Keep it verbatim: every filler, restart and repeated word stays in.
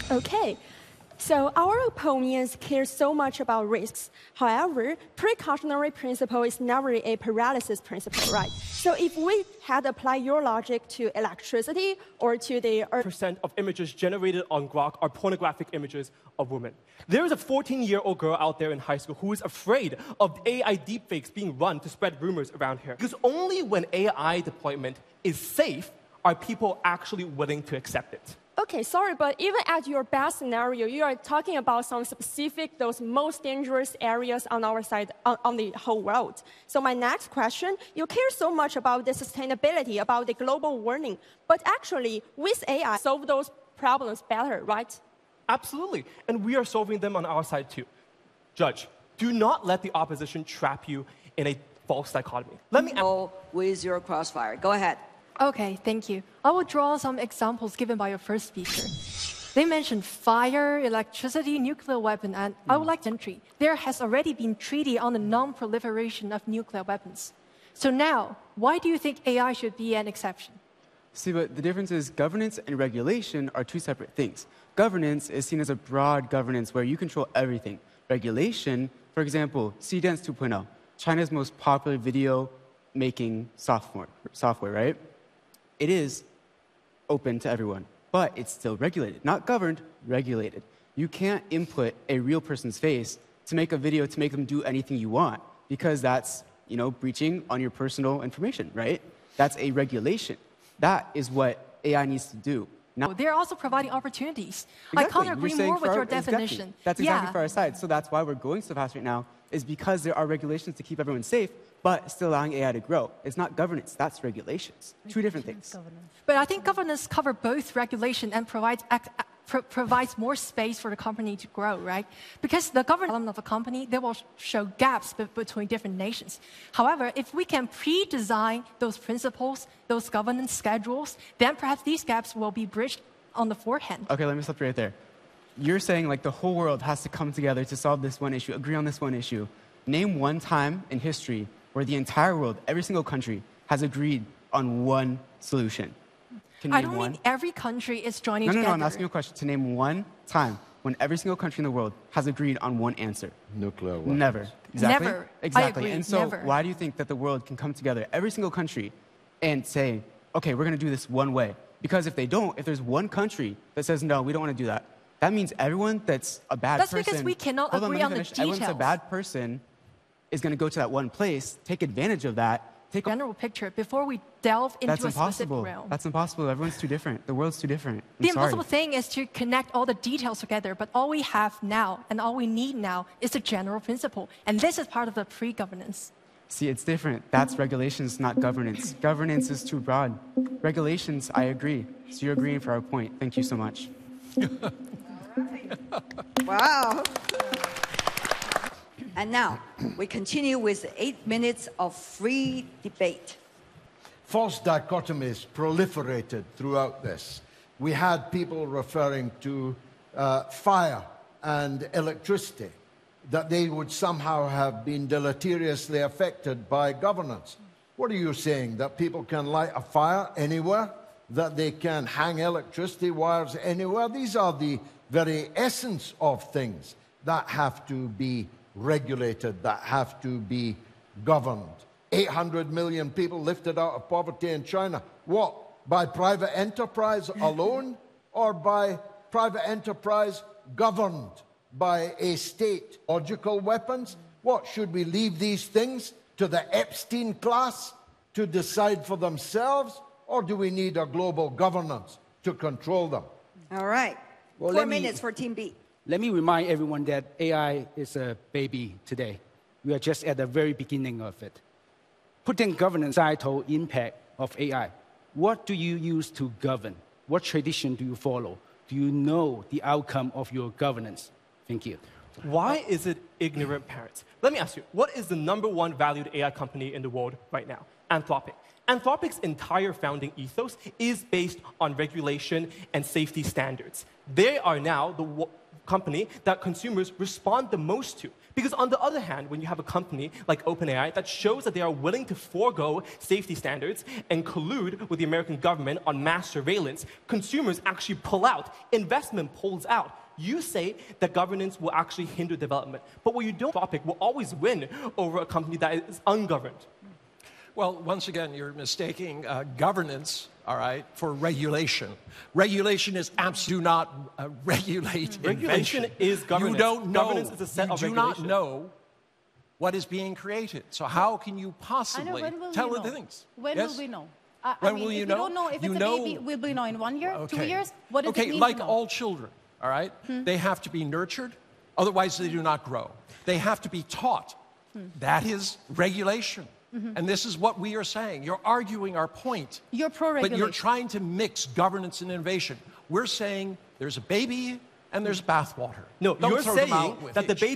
Okay. So our opponents care so much about risks. However, precautionary principle is never a paralysis principle, right? So if we had applied your logic to electricity or to the earth... percent of images generated on Grok are pornographic images of women. There is a fourteen-year-old girl out there in high school who is afraid of A I deepfakes being run to spread rumors around her. Because only when A I deployment is safe are people actually willing to accept it. Okay, sorry, but even at your best scenario, you are talking about some specific, those most dangerous areas on our side, on, on the whole world. So my next question, you care so much about the sustainability, about the global warming, but actually, with A I, solve those problems better, right? Absolutely, and we are solving them on our side too. Judge, do not let the opposition trap you in a false dichotomy. Let me... Go with your crossfire. Go ahead. Okay, thank you. I will draw some examples given by your first speaker. They mentioned fire, electricity, nuclear weapon, and mm. I would like to entry. There has already been treaty on the non-proliferation of nuclear weapons. So now, why do you think A I should be an exception? See, but the difference is governance and regulation are two separate things. Governance is seen as a broad governance where you control everything. Regulation, for example, CDance two point oh, China's most popular video making software, software, right? It is open to everyone, but it's still regulated. Not governed, regulated. You can't input a real person's face to make a video to make them do anything you want, because that's, you know, breaching on your personal information, right? That's a regulation. That is what A I needs to do. Now, they're also providing opportunities. Exactly. I can't agree more with our, your definition. Exactly. That's exactly yeah. for our side. So that's why we're going so fast right now, is because there are regulations to keep everyone safe, but still allowing A I to grow. It's not governance, that's regulations. Two different things. But I think governance covers both regulation and provides, act, pro provides more space for the company to grow, right? Because the government of a company, they will show gaps be between different nations. However, if we can pre-design those principles, those governance schedules, then perhaps these gaps will be bridged on the forehand. Okay, let me stop you right there. You're saying like the whole world has to come together to solve this one issue, agree on this one issue. Name one time in history where the entire world, every single country, has agreed on one solution. Can you I name don't one? mean every country is joining no, no, together. No, I'm asking you a question. To name one time when every single country in the world has agreed on one answer. Nuclear weapons. Never. Exactly. Never. Exactly. I agree. And so Never. why do you think that the world can come together, every single country, and say, okay, we're going to do this one way? Because if they don't, if there's one country that says, no, we don't want to do that, that means everyone that's a bad that's person... That's because we cannot hold agree on, on the finish. details. Everyone's a bad person is going to go to that one place, take advantage of that, take general picture before we delve into That's a impossible. specific realm. That's impossible. Everyone's too different. The world's too different. I'm the sorry. impossible thing is to connect all the details together, but all we have now and all we need now is the general principle. And this is part of the pre-governance. See, it's different. That's regulations, not governance. Governance is too broad. Regulations, I agree. So you're agreeing for our point. Thank you so much. Wow. And now, we continue with eight minutes of free debate. False dichotomies proliferated throughout this. We had people referring to uh, fire and electricity, that they would somehow have been deleteriously affected by governance. What are you saying, that people can light a fire anywhere? That they can hang electricity wires anywhere? These are the very essence of things that have to be regulated, that have to be governed. eight hundred million people lifted out of poverty in China. What? By private enterprise alone, or by private enterprise governed by a state? Logical weapons? What? Should we leave these things to the Epstein class to decide for themselves, or do we need a global governance to control them? All right. Well, Four me, minutes for Team B. Let me remind everyone that A I is a baby today. We are just at the very beginning of it. Putting governance societal impact of A I. What do you use to govern? What tradition do you follow? Do you know the outcome of your governance? Thank you. Why is it ignorant parents? Let me ask you, what is the number one valued A I company in the world right now? Anthropic. Anthropic's entire founding ethos is based on regulation and safety standards. They are now the company that consumers respond the most to. Because on the other hand, when you have a company like OpenAI that shows that they are willing to forego safety standards and collude with the American government on mass surveillance, consumers actually pull out, investment pulls out. You say that governance will actually hinder development. But what you don't, Anthropic will always win over a company that is ungoverned. Well, once again, you're mistaking uh, governance, all right, for regulation. Regulation is absolutely not uh, regulate Regulation invention. is governance. You don't know. Governance is a set you of do regulation. not know what is being created. So how can you possibly when will tell we the know? things? When yes? will we know? I, When I mean, will you if know? we don't know if You it's know- a baby, will we know in one year, two Okay. years? What does okay, it mean like to know? all children, all right? They have to be nurtured, otherwise they do not grow. They have to be taught. That is regulation. And this is what we are saying. You're arguing our point. You're But pro-regulation. you're trying to mix governance and innovation. We're saying there's a baby and there's bathwater. No, Don't you're throw them saying out with that the each. baby